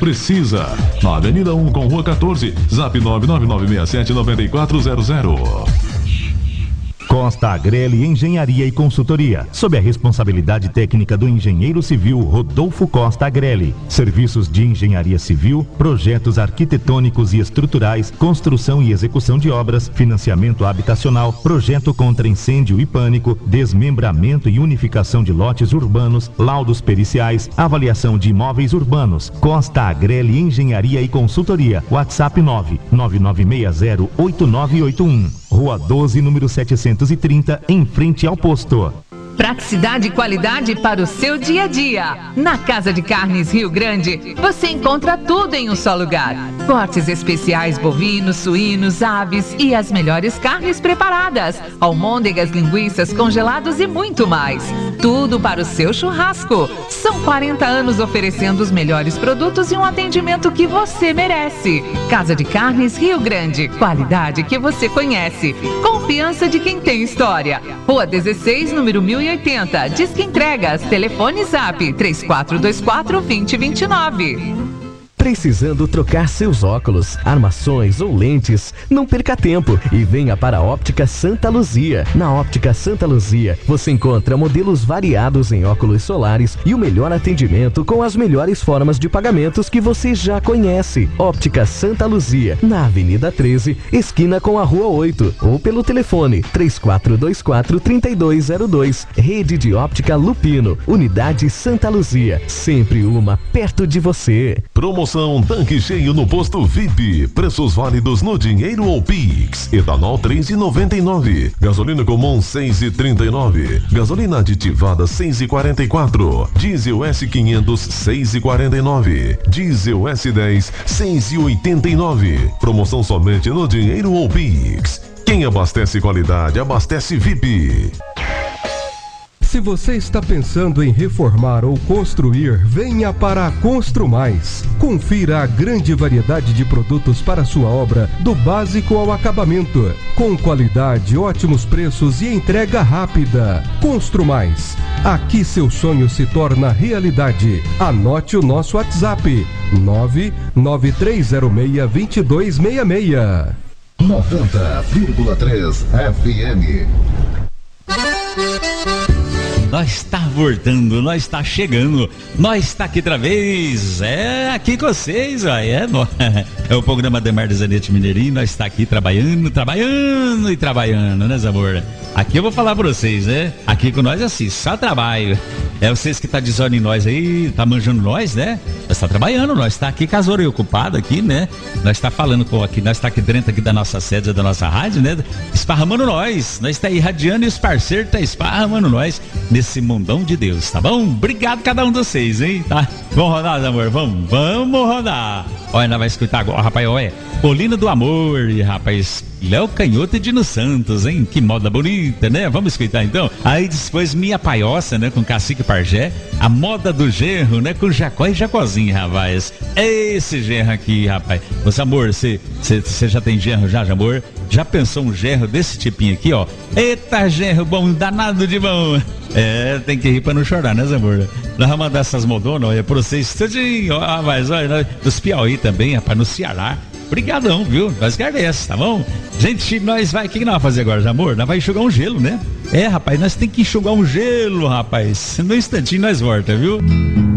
precisa. Na Avenida 1 com Rua 14, Zap 999679400. Costa Agrelli Engenharia e Consultoria, sob a responsabilidade técnica do engenheiro civil Rodolfo Costa Agrelli. Serviços de engenharia civil, projetos arquitetônicos e estruturais, construção e execução de obras, financiamento habitacional, projeto contra incêndio e pânico, desmembramento e unificação de lotes urbanos, laudos periciais, avaliação de imóveis urbanos. Costa Agrelli Engenharia e Consultoria. WhatsApp 999608981. Rua 12, número 730, em frente ao posto. Praticidade e qualidade para o seu dia a dia. Na Casa de Carnes Rio Grande, você encontra tudo em um só lugar. Cortes especiais bovinos, suínos, aves e as melhores carnes preparadas. Almôndegas, linguiças, congelados e muito mais. Tudo para o seu churrasco. São 40 anos oferecendo os melhores produtos e um atendimento que você merece. Casa de Carnes Rio Grande. Qualidade que você conhece. Confiança de quem tem história. Rua 16, número 1080. Disque Entregas. Telefone Zap 3424-2029. Precisando trocar seus óculos, armações ou lentes? Não perca tempo e venha para a Óptica Santa Luzia. Na Óptica Santa Luzia, você encontra modelos variados em óculos solares e o melhor atendimento com as melhores formas de pagamentos que você já conhece. Óptica Santa Luzia, na Avenida 13, esquina com a Rua 8, ou pelo telefone 3424-3202. Rede de Óptica Lupino, Unidade Santa Luzia, sempre uma perto de você. Promoção tanque cheio no posto VIP. Preços válidos no dinheiro ou Pix. Etanol 3,99. Gasolina comum 6,39. Gasolina aditivada 6,44. Diesel S500 6,49. Diesel S10 6,89. Promoção somente no dinheiro ou Pix. Quem abastece qualidade, abastece VIP. Se você está pensando em reformar ou construir, venha para a Construmais. Confira a grande variedade de produtos para sua obra, do básico ao acabamento. Com qualidade, ótimos preços e entrega rápida. Construmais. Aqui seu sonho se torna realidade. Anote o nosso WhatsApp: 99306-2266. 90,3 FM. Nós está voltando, nós está chegando, nós está aqui outra vez, aqui com vocês, ó, é o programa Demar de Zanete Mineirinho, nós está aqui trabalhando, né, amor? Aqui eu vou falar pra vocês, né? Aqui com nós é assim, só trabalho. É vocês que tá dizendo em nós aí, tá manjando nós, né? Nós tá trabalhando, nós tá aqui com as horas ocupadas aqui, né? Nós tá falando aqui, nós tá aqui dentro aqui da nossa sede, da nossa rádio, né? Esparramando nós tá irradiando e os parceiros tá esparramando nós nesse mundão de Deus, tá bom? Obrigado cada um de vocês, hein? Tá? Vamos rodar, amor, vamos rodar. Olha, nós vai escutar agora, rapaz, olha, Colina do Amor, rapaz, Léo Canhoto e Dino Santos, hein? Que moda bonita, né? Vamos escutar então. Aí depois Minha Paiossa, né? Com Cacique Pajé. A moda do genro, né? Com Jacó e Jacozinho, rapaz. Esse genro aqui, rapaz. Você, amor, você já tem genro já, amor? Já pensou um genro desse tipinho aqui, ó? Eita, genro bom, danado de bom. Tem que rir pra não chorar, né, amor? Nós vamos mandar essas modonas, olha, pra vocês tudinho, ó, mas olha, dos Piauí também, rapaz, no Ceará. Obrigadão, viu? Nós agradecemos, tá bom? Gente, nós vai, o que nós vamos fazer agora, amor? Nós vai enxugar um gelo, né? Rapaz, nós tem que enxugar um gelo, rapaz. No instantinho nós volta, viu?